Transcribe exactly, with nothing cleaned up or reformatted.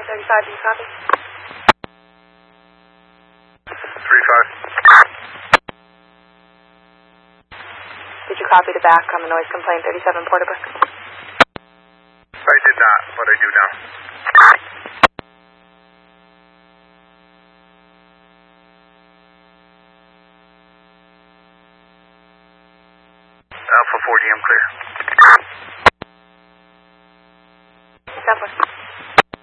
thirty-five, do you copy? three five. Did you copy the back on the noise complaint, thirty-seven Porterbrook? I did not, but I do now. Alpha four D M clear. Southwest.